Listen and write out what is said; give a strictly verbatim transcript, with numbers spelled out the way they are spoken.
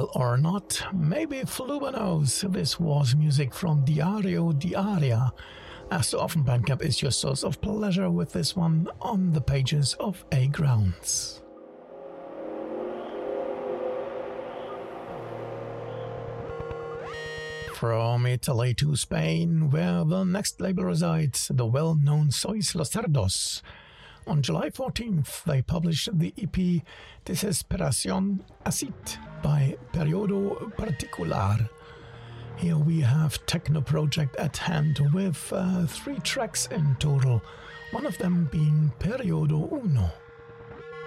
Well or not, maybe Fluba knows. This was music from Diario Diaria. As so often, Bandcamp is your source of pleasure with this one on the pages of A Grounds. From Italy to Spain, where the next label resides, the well-known Sois Los Cerdos. On July fourteenth, they published the E P Desesperación Acid by Periodo Particular. Here we have techno project at hand with uh, three tracks in total, one of them being Periodo Uno.